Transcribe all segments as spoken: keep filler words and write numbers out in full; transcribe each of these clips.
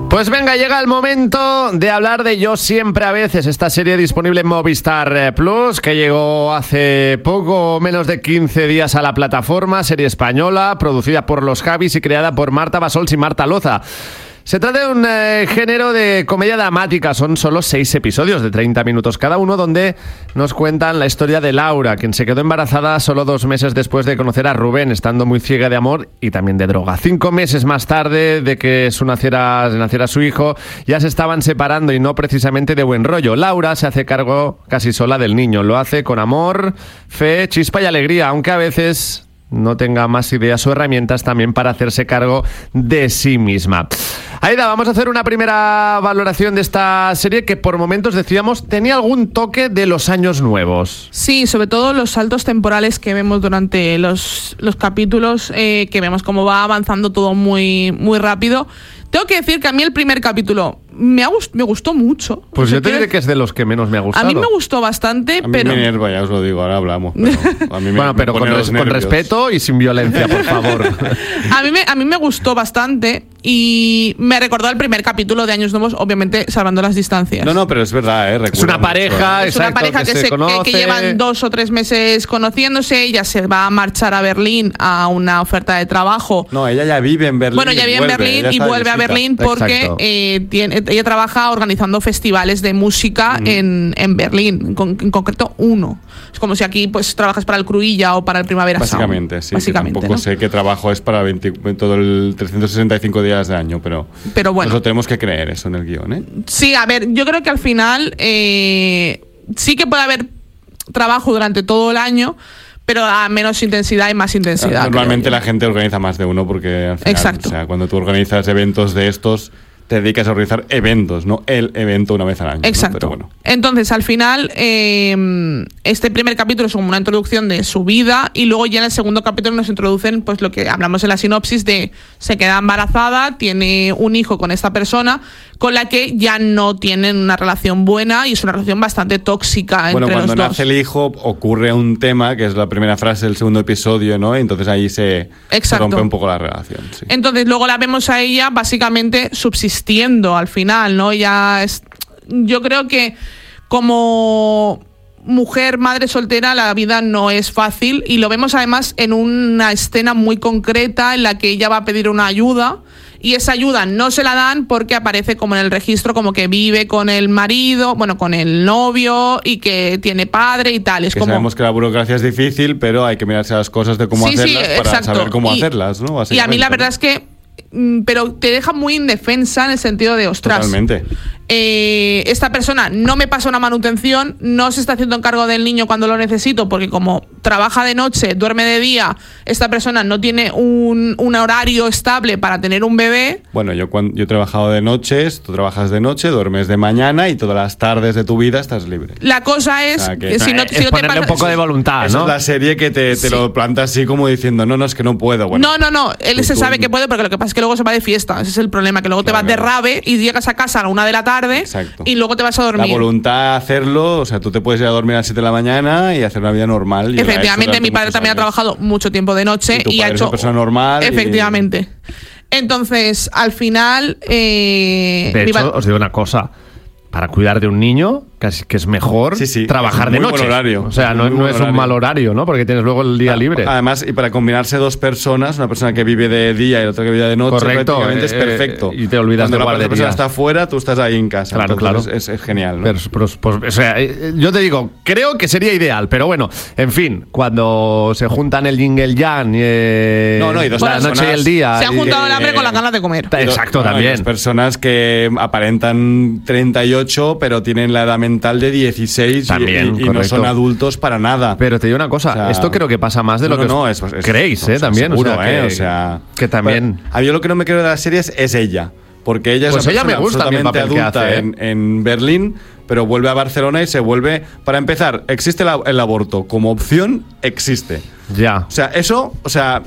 Pues venga, llega el momento de hablar de Yo siempre a veces, esta serie disponible en Movistar Plus, que llegó hace poco menos de quince días a la plataforma, serie española, producida por los Javis y creada por Marta Bassols y Marta Loza. Se trata de un eh, género de comedia dramática, son solo seis episodios de treinta minutos cada uno, donde nos cuentan la historia de Laura, quien se quedó embarazada solo dos meses después de conocer a Rubén, estando muy ciega de amor y también de droga. Cinco meses más tarde de que su naciera, naciera su hijo, ya se estaban separando y no precisamente de buen rollo. Laura se hace cargo casi sola del niño, lo hace con amor, fe, chispa y alegría, aunque a veces no tenga más ideas o herramientas también para hacerse cargo de sí misma. Aida, vamos a hacer una primera valoración de esta serie que por momentos decíamos tenía algún toque de los años nuevos. Sí, sobre todo los saltos temporales que vemos durante los, los capítulos, eh, que vemos cómo va avanzando todo muy, muy rápido. Tengo que decir que a mí el primer capítulo me, ha gust- me gustó mucho. Pues o sea, yo te diré que es de los que menos me ha gustado. A mí me gustó bastante, a mí pero... me enerva, ya os lo digo, ahora hablamos. Pero a mí me, bueno, pero me con, res- con respeto y sin violencia, por favor. a, mí me, a mí me gustó bastante y me recordó al primer capítulo de Años Nuevos, obviamente salvando las distancias. No, no, pero es verdad, ¿eh? Es una pareja, Es una exacto, pareja que, que se se, conoce. que, que llevan dos o tres meses conociéndose. Ella se va a marchar a Berlín a una oferta de trabajo. No, ella ya vive en Berlín. Bueno, ella vive en Berlín y vuelve a Berlín porque eh, tiene, ella trabaja organizando festivales de música mm. en, en Berlín, en, con, en concreto uno. Es como si aquí pues trabajas para el Cruilla o para el Primavera Sound. Básicamente, sí. Básicamente, tampoco ¿no? sé qué trabajo es para veinte, todo el trescientos sesenta y cinco días de año, pero, pero bueno, nosotros tenemos que creer eso en el guión, ¿eh? Sí, a ver, yo creo que al final eh, sí que puede haber trabajo durante todo el año, pero a menos intensidad y más intensidad. Normalmente la gente organiza más de uno porque al final, exacto. O sea, cuando tú organizas eventos de estos, te dedicas a organizar eventos, no el evento una vez al año. Exacto. ¿no? Pero bueno. Entonces, al final, eh, este primer capítulo es como una introducción de su vida y luego ya en el segundo capítulo nos introducen pues lo que hablamos en la sinopsis de se queda embarazada, tiene un hijo con esta persona con la que ya no tienen una relación buena y es una relación bastante tóxica bueno, entre los dos. Bueno, cuando nace el hijo ocurre un tema que es la primera frase del segundo episodio, ¿no? Entonces ahí se, se rompe un poco la relación. Sí. Entonces luego la vemos a ella básicamente subsistiendo al final, ¿no? Ya es, yo creo que como mujer, madre soltera, la vida no es fácil y lo vemos además en una escena muy concreta en la que ella va a pedir una ayuda y esa ayuda no se la dan porque aparece como en el registro como que vive con el marido, bueno, con el novio y que tiene padre y tal. Es que como... sabemos que la burocracia es difícil, pero hay que mirarse las cosas de cómo sí, hacerlas sí, para exacto. saber cómo y, hacerlas, ¿no? Y a mí la verdad ¿no? es que pero te deja muy indefensa en el sentido de, ostras, totalmente. Eh, esta persona no me pasa una manutención, no se está haciendo cargo del niño cuando lo necesito, porque como trabaja de noche, duerme de día, esta persona no tiene un, un horario estable para tener un bebé. Bueno, yo, cuando, yo he trabajado de noches, tú trabajas de noche, duermes de mañana y todas las tardes de tu vida estás libre. La cosa es, o sea, que, que si no, es si no ponerle te pasa, un poco de voluntad, esa ¿no? es la serie que te, te sí. lo planta así como diciendo, no, no, es que no puedo. Bueno, no, no, no, él tú, se tú, sabe que puede porque lo que pasa es que luego se va de fiesta, ese es el problema, que luego claro, te vas claro. de rave y llegas a casa a la una de la tarde. Exacto. Y luego te vas a dormir. La voluntad de hacerlo, o sea, tú te puedes ir a dormir a las siete de la mañana y hacer una vida normal. Efectivamente, mi padre también años. ha trabajado mucho tiempo de noche y, y ha hecho. Es una persona normal. Efectivamente. Y... Entonces, al final. Eh, de hecho, va... os digo una cosa. Para cuidar de un niño, casi que es mejor sí, sí, trabajar es de noche. Horario. O sea, no, no es un mal horario, ¿no? Porque tienes luego el día claro, libre. Además, y para combinarse dos personas, una persona que vive de día y la otra que vive de noche, correcto, prácticamente eh, es perfecto. Y te olvidas Cuando de guarderías. Cuando la persona está afuera, tú estás ahí en casa. Claro, claro. Es, es genial, ¿no? Pero, pero, pues, o sea, yo te digo, creo que sería ideal, pero bueno, en fin, cuando se juntan el yin y el yang, eh, no, no, y dos la personas, noche y el día. Se ha juntado y, el hambre con las ganas de comer. Exacto, bueno, también. Hay personas que aparentan treinta y ocho, pero tienen la edad mental de dieciséis también, y, y no son adultos para nada. Pero te digo una cosa, o sea, esto creo que pasa más de no, lo que no, os no, es, es, creéis, no, ¿eh? También, seguro, o sea, ¿eh? que, o sea, que también. Bueno, a mí lo que no me creo de las series es ella, porque ella pues es una ella me gusta absolutamente adulta hace, ¿eh? en, en Berlín, pero vuelve a Barcelona y se vuelve. Para empezar, existe la, el aborto como opción, existe. Ya. O sea, eso, o sea.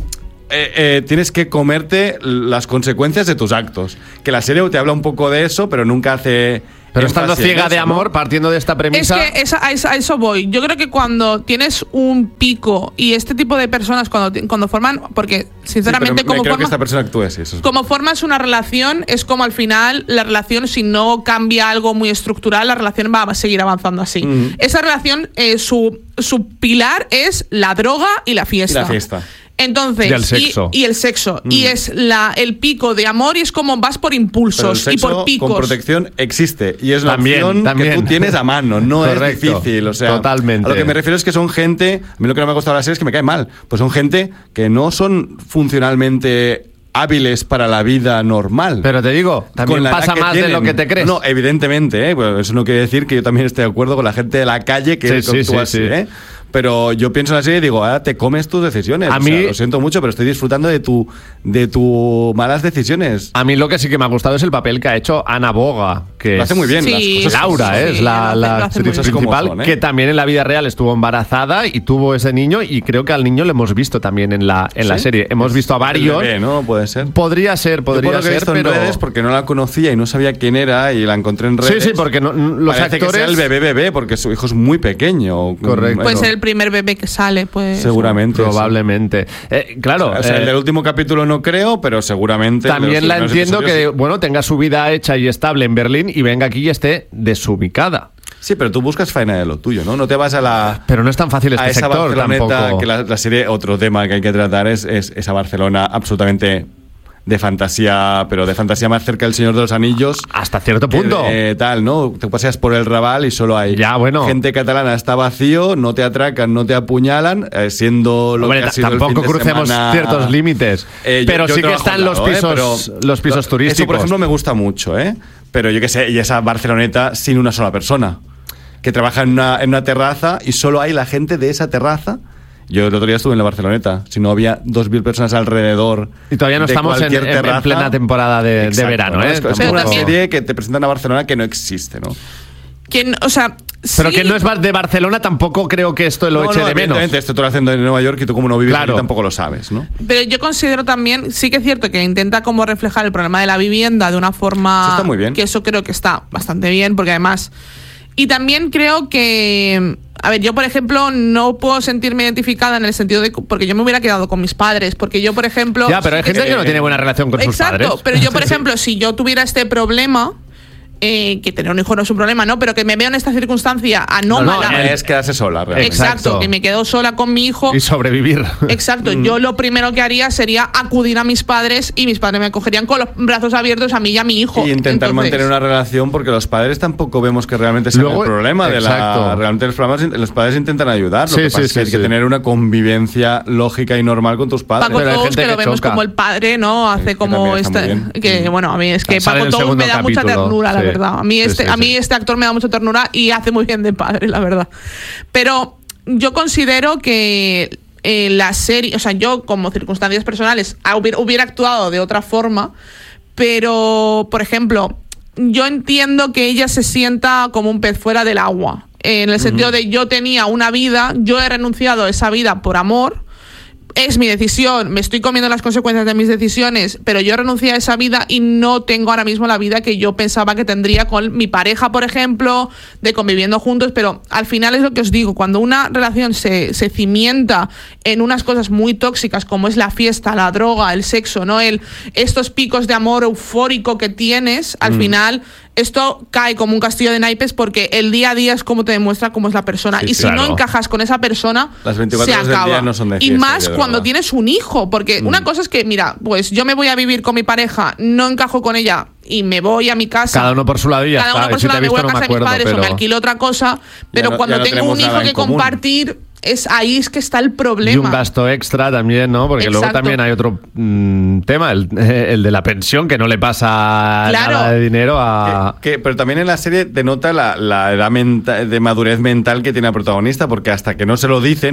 eh, eh, tienes que comerte las consecuencias de tus actos. Que la serie te habla un poco de eso, pero nunca hace... Pero estando ciega de amor, ¿no? Partiendo de esta premisa... Es que esa, a, esa, a eso voy. Yo creo que cuando tienes un pico y este tipo de personas cuando, cuando forman... Porque, sinceramente, sí, como, creo forma, que esta persona actúe, sí, eso es como formas una relación, es como al final la relación, si no cambia algo muy estructural, la relación va a seguir avanzando así. Mm. Esa relación, eh, su, su pilar es la droga y la fiesta. Y la fiesta. Entonces, y el sexo. Y, y el sexo. Mm. Y es la, el pico de amor y es como vas por impulsos y por picos. Con protección existe. Y es la también, opción también. que tú tienes a mano. No Correcto. Es difícil. O sea, totalmente. A lo que me refiero es que son gente. A mí lo que no me ha gustado de la serie es que me cae mal. Pues son gente que no son funcionalmente hábiles para la vida normal. Pero te digo, también pasa más tienen. de lo que te crees. No, evidentemente, ¿eh? Bueno, eso no quiere decir que yo también esté de acuerdo con la gente de la calle que sí, actúa sí, así, sí. ¿eh? Pero yo pienso en la serie y digo, ah, te comes tus decisiones. A o mí, sea, lo siento mucho, pero estoy disfrutando de tu de tu malas decisiones. A mí lo que sí que me ha gustado es el papel que ha hecho Ana Boga, que lo hace muy bien. Sí, las cosas Laura, sí, ¿eh? es la, la actriz principal, son, ¿eh? Que también en la vida real estuvo embarazada y tuvo ese niño, y creo que al niño lo hemos visto también en la en ¿Sí? la serie. Hemos visto a varios. Bebé, ¿no? Puede ser. Podría ser, podría Yo ser, que he visto pero en redes porque no la conocía y no sabía quién era y la encontré en redes. Sí, sí, porque no, los Parece actores. Que sea el bebé bebé porque su hijo es muy pequeño. Correcto. Puede ser el primer bebé que sale, pues. Seguramente. Probablemente. Sí. Eh, claro. O sea, eh, el del último capítulo no creo, pero seguramente. También la entiendo que, sí. bueno, tenga su vida hecha y estable en Berlín y venga aquí y esté desubicada. Sí, pero tú buscas faena de lo tuyo, ¿no? No te vas a la... Pero no es tan fácil este a esa sector tampoco. Que la, la serie, otro tema que hay que tratar es, es esa Barcelona absolutamente de fantasía, pero de fantasía más cerca del Señor de los Anillos. Hasta cierto punto. Eh, tal, ¿no? Te paseas por el Raval y solo hay ya, bueno. gente catalana, está vacío, no te atracan, no te apuñalan, eh, siendo lo Hombre, que ha sido tampoco el fin de crucemos semana... ciertos límites. Eh, pero yo, sí yo que están los lado, pisos, eh, los pisos turísticos. Eso, por ejemplo, me gusta mucho, ¿eh? Pero yo qué sé, y esa Barceloneta sin una sola persona, que trabaja en una, en una terraza y solo hay la gente de esa terraza. Yo el otro día estuve en la Barceloneta, si no había dos mil personas alrededor. Y todavía no estamos en, en, en plena temporada de, Exacto, de verano, ¿eh? Es, es como una serie que te presentan a Barcelona que no existe, ¿no? Que, o sea, pero sí. que no es de Barcelona, tampoco creo que esto lo no, eche no, de menos. Esto tú lo haciendo en Nueva York y tú como no vives claro. aquí tampoco lo sabes, ¿no? Pero yo considero también, sí que es cierto que intenta como reflejar el problema de la vivienda de una forma... Eso está muy bien. Que eso creo que está bastante bien, porque además... Y también creo que... A ver, yo, por ejemplo, no puedo sentirme identificada en el sentido de... Porque yo me hubiera quedado con mis padres. Porque yo, por ejemplo... Ya, pero hay gente que, que no tiene buena relación con exacto, sus padres. Exacto, pero yo, por ejemplo, si yo tuviera este problema... Eh, que tener un hijo no es un problema, ¿no? Pero que me veo en esta circunstancia anómala. No, no, es quedarse sola, realmente. Exacto, Exacto, que me quedo sola con mi hijo. Y sobrevivir. Exacto, yo lo primero que haría sería acudir a mis padres y mis padres me acogerían con los brazos abiertos a mí y a mi hijo. Y intentar Entonces, mantener una relación, porque los padres tampoco vemos que realmente sea el problema de exacto. la... Realmente los, problemas, los padres intentan ayudar, lo sí, que sí, pasa sí, es que hay sí. que tener una convivencia lógica y normal con tus padres. Paco pero Tous, que, que lo vemos choca. como el padre, ¿no? Hace que como este... Que, bueno, a mí es que Sale Paco Tous me da capítulo, mucha ternura, sí. la verdad. A mí Sí, este... sí, A mí sí. este actor me da mucha ternura y hace muy bien de padre, la verdad. Pero yo considero que eh, la serie, o sea, yo como circunstancias personales hubiera, hubiera actuado de otra forma, pero, por ejemplo, yo entiendo que ella se sienta como un pez fuera del agua, en el sentido uh-huh. de yo tenía una vida, yo he renunciado a esa vida por amor. Es mi decisión, me estoy comiendo las consecuencias de mis decisiones, pero yo renuncié a esa vida y no tengo ahora mismo la vida que yo pensaba que tendría con mi pareja, por ejemplo, de conviviendo juntos, pero al final es lo que os digo, cuando una relación se, se cimienta en unas cosas muy tóxicas como es la fiesta, la droga, el sexo, ¿no? El, estos picos de amor eufórico que tienes, al mm. final... Esto cae como un castillo de naipes porque el día a día es como te demuestra cómo es la persona. Sí, y claro. si no encajas con esa persona, las veinticuatro se horas acaba. Del día no son de fiesta, y más cuando verdad. Tienes un hijo. Porque mm. una cosa es que, mira, pues yo me voy a vivir con mi pareja, no encajo con ella y me voy a mi casa. Cada uno por su lado y ya Cada uno está. por su lado, si me voy a no casa me de mis acuerdo, padres pero... o me alquilo otra cosa. Pero no, cuando no tengo un hijo que compartir... Es ahí es que está el problema. Y un gasto extra también, ¿no? Porque Exacto. luego también hay otro mmm, tema, el, el de la pensión, que no le pasa claro. nada de dinero a... Que, que, pero también en la serie denota la, la edad menta, de madurez mental que tiene el protagonista, porque hasta que no se lo dicen,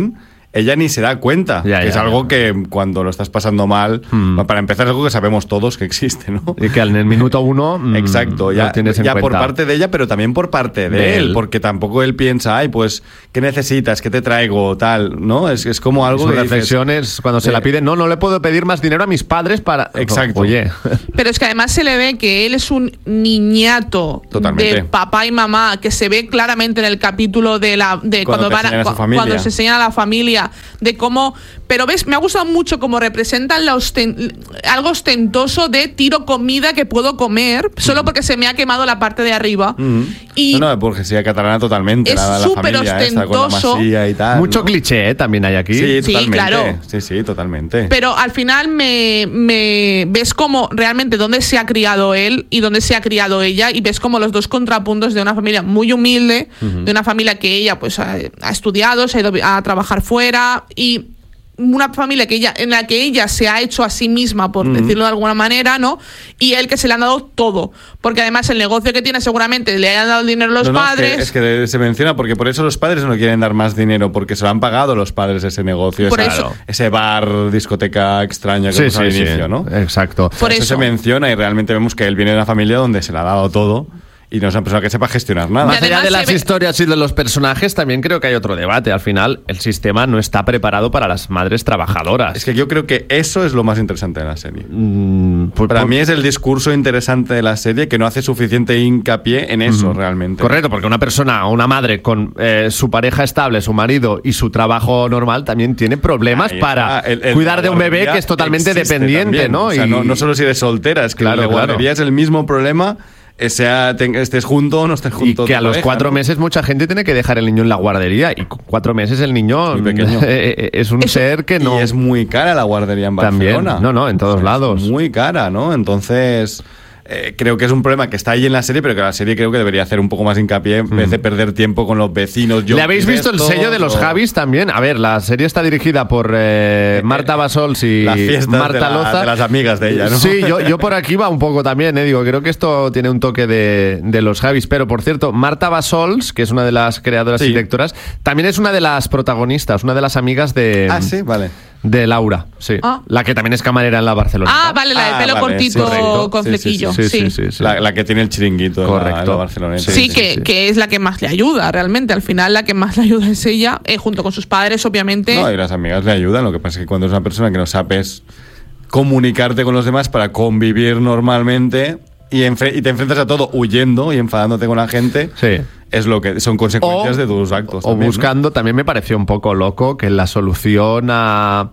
ella ni se da cuenta. Ya, que ya, es algo ya. que cuando lo estás pasando mal, Mm. para empezar es algo que sabemos todos que existe, ¿no? Y que en el minuto uno mm, Exacto, lo ya, tienes en ya por cuenta. parte de ella, pero también por parte de, De él, él. porque tampoco él piensa, ay, pues, ¿qué necesitas? ¿Qué te traigo? Tal, ¿no? Es, es como algo Sus que dices, reflexiones cuando se eh, la piden, no, no le puedo pedir más dinero a mis padres para... Exacto. Oye, Pero es que además se le ve que él es un niñato Totalmente. de papá y mamá, que se ve claramente en el capítulo de la de Cuando cuando, te van enseñan a su cu- familia. cuando se enseñan a la familia de cómo, pero ves, me ha gustado mucho cómo representan la osten- algo ostentoso de tiro comida que puedo comer solo porque se me ha quemado la parte de arriba. mm. Y No, no, porque sí, catalana totalmente. es la, la súper familia esta con la ostentoso. masía y tal. mucho ¿no? cliché, ¿eh? También hay aquí. Sí, Sí, totalmente. claro. Sí, sí, totalmente. Pero al final me, me ves como realmente dónde se ha criado él y dónde se ha criado ella, y ves como los dos contrapuntos de una familia muy humilde, uh-huh. de una familia que ella pues ha, ha estudiado, se ha ido a trabajar fuera, y una familia que ella, en la que ella se ha hecho a sí misma, por uh-huh. decirlo de alguna manera, ¿no? Y él que se le han dado todo. Porque además el negocio que tiene seguramente le hayan dado el dinero los no, no, padres. Es que, es que se menciona porque por eso los padres no quieren dar más dinero, porque se lo han pagado los padres ese negocio, Por esa, eso. ese bar, discoteca extraña que Sí, vemos sí, al sí, inicio, ¿no? Exacto. Por eso, eso. se menciona y realmente vemos que él viene de una familia donde se le ha dado todo. Y no es una persona que sepa gestionar nada. Más allá de se las ve- historias y de los personajes, también creo que hay otro debate. Al final, el sistema no está preparado para las madres trabajadoras. Es que yo creo que eso es lo más interesante de la serie. Mm, por- Para por- mí es el discurso interesante de la serie que no hace suficiente hincapié en eso realmente. Correcto, porque una persona, una madre con eh, su pareja estable, su marido y su trabajo normal también tiene problemas Ahí para está. El- el cuidar de un bebé guardería que es totalmente existe dependiente, también. ¿no? O sea, Y- no, no solo si eres soltera, es que Claro, la claro. guardería es el mismo problema, eh, sea ten- estés junto o no estés Y junto. que tu a los pareja, cuatro ¿no? meses mucha gente tiene que dejar el niño en la guardería. Y con cuatro meses el niño Muy pequeño. eh, es un Eso- ser que no... Y es muy cara la guardería en También. Barcelona. No, no, en todos Es lados. muy cara, ¿no? Entonces, eh, creo que es un problema que está ahí en la serie, pero que la serie creo que debería hacer un poco más hincapié en vez de perder tiempo con los vecinos. ¿Le habéis junkies visto el estos, sello de los o Javis también? A ver, la serie está dirigida por eh, Marta Basols y las fiestas Marta de, la- Loza. de las amigas de ella, ¿no? Sí, yo, yo por aquí va un poco también, eh, digo, creo que esto tiene un toque de, de los Javis. Pero, por cierto, Marta Basols, que es una de las creadoras Sí. y directoras, también es una de las protagonistas, una de las amigas de, Ah, sí, vale. de Laura, sí. Ah. La que también es camarera en la Barcelona. Ah, vale, la de Ah, pelo vale, cortito correcto. con Sí, sí, flequillo. Sí, sí, sí. sí, sí. La, la que tiene el chiringuito en la- Correcto. en la Barcelona. Sí, Sí, que, sí. que es la que más le ayuda, realmente. Al final, la que más le ayuda es ella, eh, junto con sus padres, obviamente. No, y las amigas le ayudan. Lo que pasa es que cuando es una persona que no sabes comunicarte con los demás para convivir normalmente y, enfre- y te enfrentas a todo huyendo y enfadándote con la gente, Sí. es lo que son consecuencias O- de tus actos. O también, ¿no? buscando, también me pareció un poco loco que la solución a,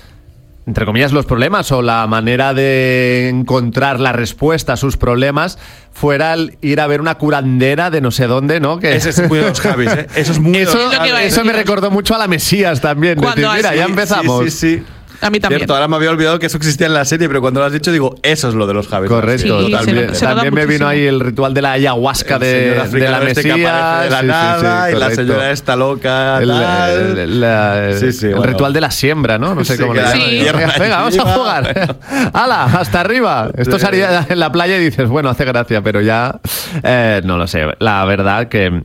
entre comillas, los problemas o la manera de encontrar la respuesta a sus problemas fuera el ir a ver una curandera de no sé dónde, ¿no? Que Ese es muy de los Javis, ¿eh? Eso es muy de los Eso, Es lo que iba a eso me decir. recordó mucho a la Mesías también. Cuando Decir, mira, así- ya Sí, empezamos. Sí, sí, sí. A mí también. Cierto, ahora me había olvidado que eso existía en la serie, pero cuando lo has dicho digo, eso es lo de los Javis. Correcto, Sí, se también, nota- se nota también me vino muchísimo. ahí el ritual de la ayahuasca El de, señor de la africano este que Mesías. aparece de la Sí, sí, sí, nada y la correcto. señora esta loca. El, tal. el- la- Sí, sí, el bueno. ritual de la siembra, ¿no? No sé Sí, cómo que le da llaman. Sí. tierra Venga, venga, vamos a encima. jugar. ¡Hala! ¡Hasta arriba! Esto Sí. salía en la playa y dices, bueno, hace gracia, pero ya. eh, no lo sé. La verdad que.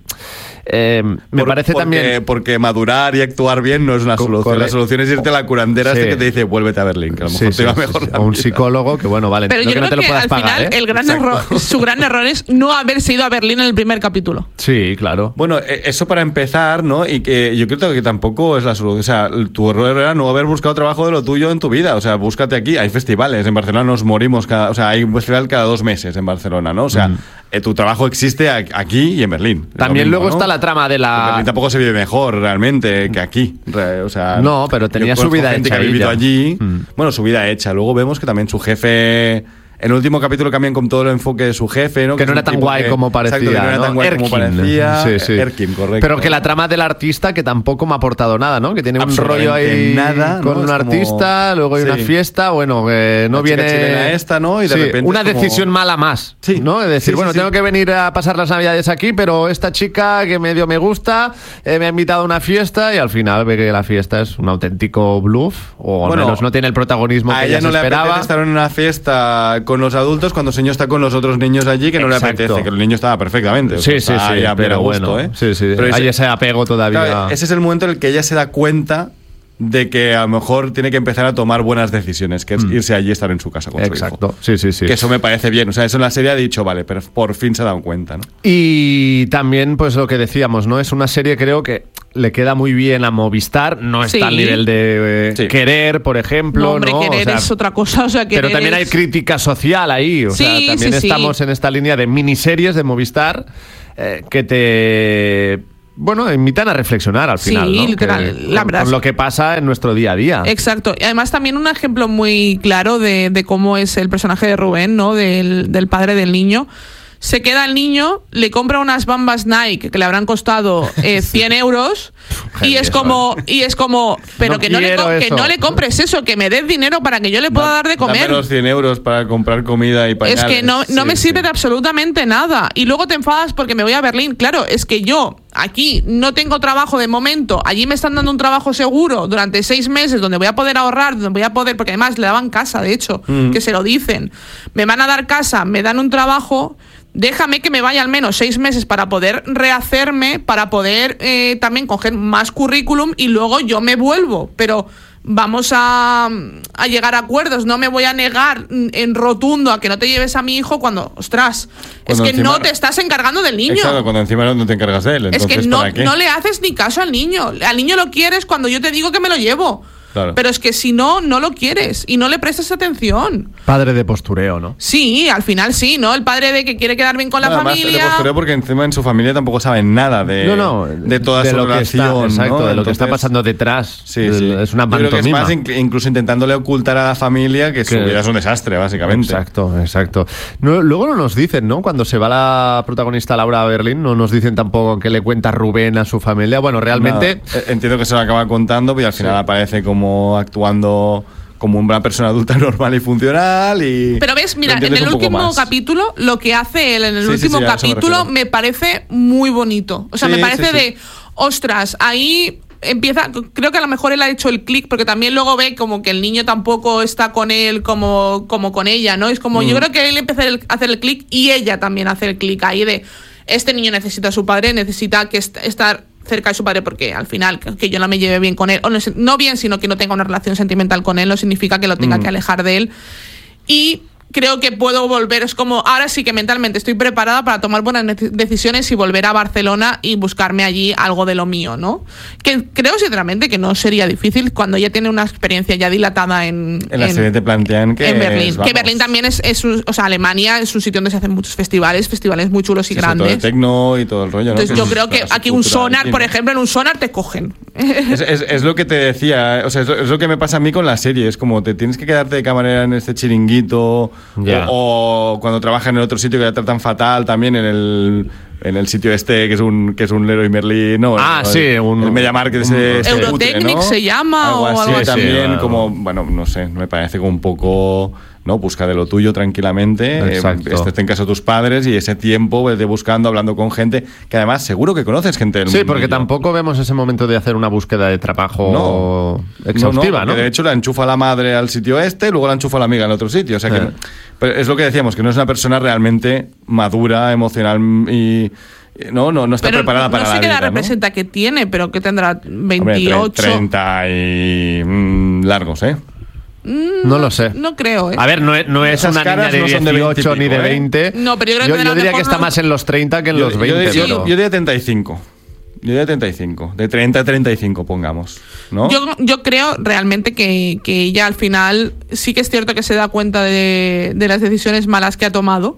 eh, me Por- parece porque, también. Porque madurar y actuar bien no es una Co- solución. correcto. La solución es irte a la curandera Sí. este que te dice, vuélvete a Berlín, que a lo Sí, mejor sí, te va sí, mejor sí. la O un vida. psicólogo que, bueno, vale. Pero no yo que no creo te lo que puedas al pagar, final ¿eh? el gran Exacto. error, su gran error es no haberse ido a Berlín en el primer capítulo. Sí, claro. Bueno, eh, eso para empezar, ¿no? Y que yo creo que tampoco es la solución. O sea, tu error era no haber buscado trabajo de lo tuyo en tu vida. O sea, búscate aquí. Hay festivales. En Barcelona nos morimos cada... O sea, hay un festival cada dos meses en Barcelona, ¿no? O sea, eh, tu trabajo existe a- aquí y en Berlín. Es También lo mismo, luego ¿no? está la trama de En la. Berlín tampoco se vive mejor realmente que aquí. Re- O sea, No, pero tenía yo su conozco vida gente hecha que ha vivido ella. allí. Mm. Bueno, su vida hecha. Luego vemos que también su jefe. En el último capítulo cambian con todo el enfoque de su jefe, ¿no? Que no es era un tan tipo guay que- como parecía. Exacto, que no era ¿no? tan guay como Erkin. parecía. Sí, sí. Erkin, correcto. Pero que la trama del artista que tampoco me ha aportado nada, ¿no? Que tiene un Absolutamente rollo ahí nada, ¿no? con un Es como- artista, luego hay una Sí. fiesta, bueno, que no La chica viene chilena esta, ¿no? Y de Sí, repente una es como- decisión mala más, Sí. ¿no? Es decir, Sí, sí, bueno, sí. tengo que venir a pasar las Navidades aquí, pero esta chica que medio me gusta eh, me ha invitado a una fiesta y al final ve que la fiesta es un auténtico bluff o al Bueno, menos no tiene el protagonismo A que ella ella no se le esperaba. apetece estar en una fiesta con los adultos cuando el señor está con los otros niños allí que no le Exacto. apetece, que el niño estaba perfectamente. o Sí, sea, sí, está sí, ahí a pero gusto, bueno, ¿eh? sí, sí, Pero hay ese- ese apego todavía. Claro, ese es el momento en el que ella se da cuenta de que a lo mejor tiene que empezar a tomar buenas decisiones, que es mm. irse allí y estar en su casa con Exacto. su hijo. Sí, sí, sí. Que eso me parece bien. O sea, eso en la serie ha dicho, vale, pero por fin se ha dado cuenta, ¿no? Y también, pues lo que decíamos, ¿no? Es una serie, creo que le queda muy bien a Movistar. No está sí. al nivel de eh, sí. Querer, por ejemplo. No, hombre, ¿no? Querer o sea, es otra cosa. O sea, pero también es... hay crítica social ahí. O sí, sea, también sí, estamos sí. en esta línea de miniseries de Movistar eh, que te... Bueno, invitan a reflexionar al final, sí, ¿no? literal, que, la con, verdad. con lo que pasa en nuestro día a día. Exacto. Y además también un ejemplo muy claro de, de cómo es el personaje de Rubén, ¿no? Del, del padre del niño. Se queda el niño, le compra unas Bambas Nike que le habrán costado eh, cien euros y es como y es como pero no que no le co- que eso. no le compres eso, que me des dinero para que yo le pueda da, dar de comer. Dame los cien euros para comprar comida y pañales. Es que no, no sí, me sirve sí. de absolutamente nada. Y luego te enfadas porque me voy a Berlín. Claro, es que yo aquí no tengo trabajo de momento. Allí me están dando un trabajo seguro durante seis meses donde voy a poder ahorrar, donde voy a poder, porque además le daban casa, de hecho, mm. que se lo dicen. Me van a dar casa, me dan un trabajo. Déjame que me vaya al menos seis meses para poder rehacerme, para poder eh, también coger más currículum y luego yo me vuelvo. Pero vamos a, a llegar a acuerdos. No me voy a negar en rotundo a que no te lleves a mi hijo cuando, ostras, cuando es que encima, no te estás encargando del niño. Exacto, cuando encima no te encargas de él. Es que no, no le haces ni caso al niño. Al niño lo quieres cuando yo te digo que me lo llevo. Claro. Pero es que si no, no lo quieres y no le prestas atención. Padre de postureo, ¿no? Sí, al final sí, ¿no? El padre de que quiere quedar bien con la Además, familia. De postureo porque encima en su familia tampoco saben nada de, no, no, de toda de su lo relación. Que está, exacto, ¿no? de lo Entonces, que está pasando detrás. Sí, sí. Es una pantomima. Yo creo que es más incluso intentándole ocultar a la familia que, que su vida es un desastre, básicamente. Exacto, exacto. No, luego no nos dicen, ¿no? Cuando se va la protagonista Laura a Berlín, no nos dicen tampoco que le cuenta Rubén a su familia. Bueno, realmente... No, entiendo que se lo acaba contando, pero al final sí. aparece como actuando... como una persona adulta normal y funcional y... Pero ves, mira, en el último capítulo, lo que hace él en el sí, último sí, sí, capítulo me, me parece muy bonito. O sea, sí, me parece sí, de, sí. ostras, ahí empieza... Creo que a lo mejor él ha hecho el clic, porque también luego ve como que el niño tampoco está con él como, como con ella, ¿no? Es como, mm. yo creo que él empieza a hacer el clic y ella también hace el clic ahí de... Este niño necesita a su padre, necesita que est- estar... cerca de su padre, porque al final que yo no me lleve bien con él, o no, no bien, sino que no tenga una relación sentimental con él, no significa que lo tenga mm. que alejar de él. Y creo que puedo volver, es como, ahora sí que mentalmente estoy preparada para tomar buenas decisiones y volver a Barcelona y buscarme allí algo de lo mío, ¿no? Que creo sinceramente que no sería difícil cuando ya tiene una experiencia ya dilatada en... En la en, serie te plantean que... En Berlín. Es, que Berlín también es, es un, o sea, Alemania es un sitio donde se hacen muchos festivales, festivales muy chulos y sí, grandes. Todo el tecno y todo el rollo, ¿no? Entonces que yo es, creo que aquí un sonar, por ejemplo, en un sonar te cogen. Es, es, es lo que te decía, o sea, es lo, es lo que me pasa a mí con la serie, es como te tienes que quedarte de camarera en este chiringuito yeah. o, o cuando trabajas en el otro sitio que te tratan fatal también en el en el sitio este que es un que es un Leroy Merlin, no, ah el, sí, el, un el MediaMarkt ese, ese Eurotechnic, ¿no? Se llama algo o así, algo así también sí, como bueno, no sé, me parece como un poco, ¿no? Busca de lo tuyo tranquilamente, eh, estés en casa de tus padres y ese tiempo vete buscando, hablando con gente que además seguro que conoces gente del sí, mundo. Sí, porque tampoco vemos ese momento de hacer una búsqueda de trabajo no, exhaustiva, ¿no? ¿no? De hecho la enchufa la madre al sitio este, luego la enchufa la amiga en otro sitio, o sea que eh. pero es lo que decíamos, que no es una persona realmente madura, emocional y... No, no, no está pero preparada no para la vida. No sé qué edad ¿no? representa que tiene, pero que tendrá veintiocho. Hombre, treinta y mmm, largos, ¿eh? Mm, no lo sé. No creo, ¿eh? A ver, no es, no es una niña de dieciocho no de pico, ni de veinte. ¿eh? No, pero yo, creo yo, que yo diría que está no... más en los treinta que en yo, los veinte. Yo, yo, pero... yo diría treinta y cinco. Yo diría treinta y cinco. De treinta a treinta y cinco, pongamos. ¿no? Yo, yo creo realmente que, que ella al final sí que es cierto que se da cuenta de, de las decisiones malas que ha tomado.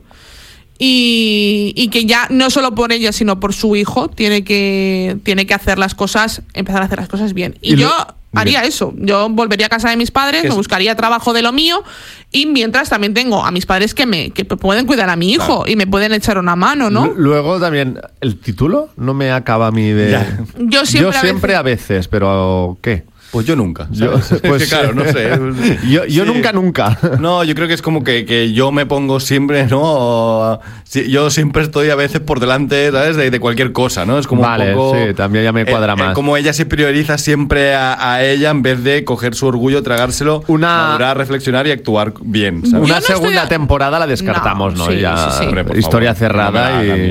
Y, y que ya no solo por ella sino por su hijo tiene que tiene que hacer las cosas, empezar a hacer las cosas bien. Y, y yo lo, haría bien. eso, yo volvería a casa de mis padres, me buscaría trabajo de lo mío y mientras también tengo a mis padres que me que pueden cuidar a mi hijo claro. y me pueden echar una mano, ¿no? L- luego también el título no me acaba a mí de ya. yo siempre, yo siempre a veces, a veces pero ¿qué? Pues yo nunca. Yo, pues es que claro, no sé. yo yo sí. nunca, nunca. No, yo creo que es como que, que yo me pongo siempre, ¿no? Sí, yo siempre estoy a veces por delante, ¿sabes? De, de cualquier cosa, ¿no? Es como vale, un poco... sí, también ya me cuadra eh, más. Eh, como ella se prioriza siempre a, a ella en vez de coger su orgullo, tragárselo, una... madurar, reflexionar y actuar bien, ¿sabes? Una no segunda estoy... temporada la descartamos, ¿no? no sí, ya sí, sí. Hombre, historia favor, cerrada no y... Mía.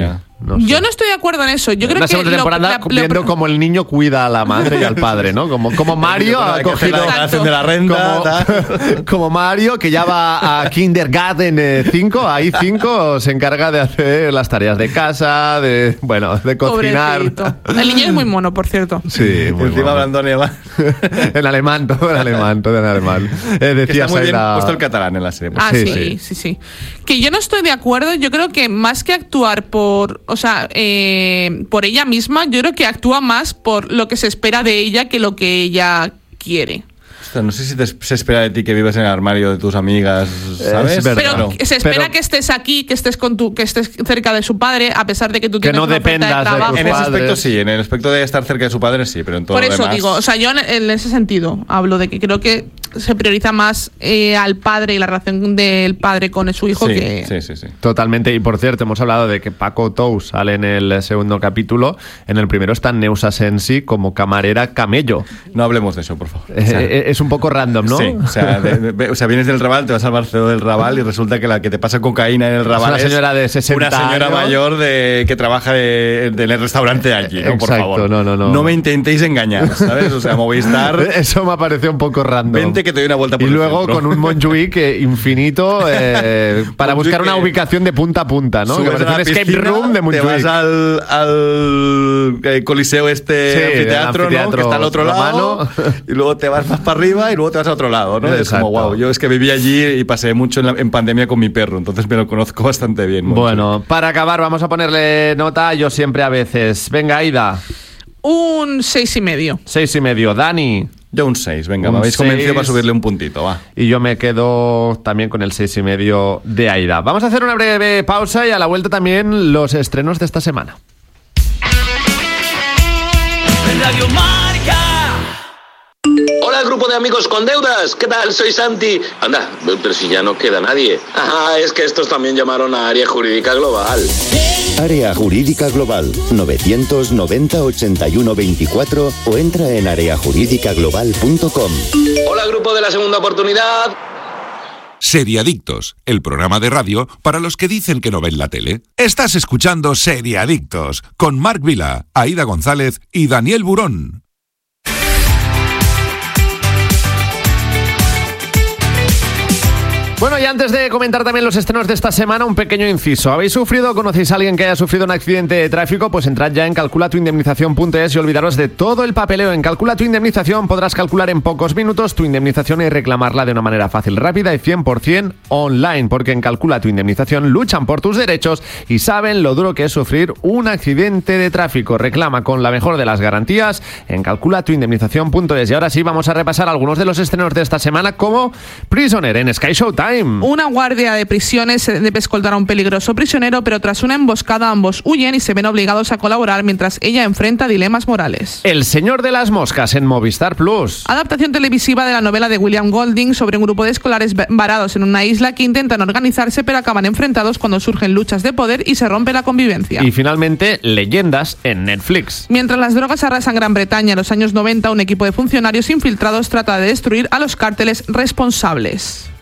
No sé. Yo no estoy de acuerdo en eso. Yo creo la que segunda lo- temporada la- lo- viendo como el niño cuida a la madre y al padre, ¿no? Como, como Mario ha Hay que hacer la cogido... declaración de la renta. tal. Como, como Mario, que ya va a Kindergarten cinco, ahí cinco se encarga de hacer las tareas de casa, de, bueno, de cocinar. Pobrecito. El niño es muy mono, por cierto. Sí, muy Encima bueno. hablando alemán. En alemán, todo en alemán, todo en alemán. Eh, Que decía está muy bien Saida- puesto el catalán en la serie. Ah, Sí, sí, sí. sí, sí, Que yo no estoy de acuerdo. Yo creo que más que actuar por, o sea, eh, por ella misma, yo creo que actúa más por lo que se espera de ella que lo que ella quiere. Ostras, no sé si te, se espera de ti que vivas en el armario de tus amigas, ¿sabes? Es verdad. Pero Claro. se espera Pero- que estés aquí, que estés con tu, que estés cerca de su padre, a pesar de que tú Que tienes no una oferta dependas de de trabajo. tus En ese padres. aspecto sí, en el aspecto de estar cerca de su padre sí, pero en todo Por lo eso demás... digo, o sea, yo en, en ese sentido hablo de que creo que se prioriza más eh, al padre y la relación del padre con su hijo sí, que... sí, sí, sí. Totalmente, y por cierto, hemos hablado de que Paco Tous sale en el segundo capítulo. En el primero está Neusa Sensi como camarera camello. No hablemos de eso, por favor. Eh, O sea, eh, es un poco random, ¿no? Sí, o sea, de- de- o sea, vienes del Raval, te vas al Barceló del Raval y resulta que la que te pasa cocaína en el Raval una señora de sesenta una señora años. mayor de, que trabaja de, de- en el restaurante de allí, ¿no? Por Exacto, favor. no, no, no. No me intentéis engañar, ¿sabes? O sea, Movistar, Eso me pareció un poco random. vente que te doy una vuelta por Y el luego centro. con un Montjuic eh, infinito eh, para Montjuic buscar una que ubicación de punta a punta, ¿no? Que subes a parece la un escape piscina, room de te Montjuic. vas al, al eh, coliseo este Sí, el anfiteatro, ¿no? anfiteatro Que está al otro lado, romano. y luego te vas más para arriba y luego te vas a otro lado, ¿no? Es Exacto. como, wow, yo es que viví allí y pasé mucho en, la- en pandemia con mi perro, entonces me lo conozco bastante bien. Montjuic. Bueno, para acabar vamos a ponerle nota a Yo siempre a veces. Venga, Aida, Un seis y medio. seis y medio. Dani, Yo un seis, venga, Un me habéis convencido seis. para subirle un puntito, va. y yo me quedo también con el seis y medio de Aida. Vamos a hacer una breve pausa y a la vuelta también los estrenos de esta semana. Radio Marca. Hola, grupo de amigos con deudas. ¿Qué tal? Soy Santi. Anda, pero si ya no queda nadie. Ah, es que estos también llamaron a Área Jurídica Global. Área Jurídica Global, novecientos noventa ochenta y uno veinticuatro o entra en área jurídica global punto com. Hola, grupo de la segunda oportunidad. Seriadictos, el programa de radio para los que dicen que no ven la tele. Estás escuchando Seriadictos con Marc Vila, Aida González y Daniel Burón. Bueno, y antes de comentar también los estrenos de esta semana, un pequeño inciso. ¿Habéis sufrido o conocéis a alguien que haya sufrido un accidente de tráfico? Pues entrad ya en calcula tu indemnización punto es y olvidaros de todo el papeleo. En Calcula tu Indemnización podrás calcular en pocos minutos tu indemnización y reclamarla de una manera fácil, rápida y cien por ciento online, porque en Calcula tu Indemnización luchan por tus derechos y saben lo duro que es sufrir un accidente de tráfico. Reclama con la mejor de las garantías en calcula tu indemnización punto es. Y ahora sí, vamos a repasar algunos de los estrenos de esta semana, como Prisoner en Sky Showtime. Una guardia de prisiones debe escoltar a un peligroso prisionero, pero tras una emboscada ambos huyen y se ven obligados a colaborar mientras ella enfrenta dilemas morales. El Señor de las Moscas en Movistar Plus. Adaptación televisiva de la novela de William Golding sobre un grupo de escolares varados en una isla que intentan organizarse pero acaban enfrentados cuando surgen luchas de poder y se rompe la convivencia. Y finalmente, Leyendas en Netflix. Mientras las drogas arrasan Gran Bretaña en los años noventa, un equipo de funcionarios infiltrados trata de destruir a los cárteles responsables.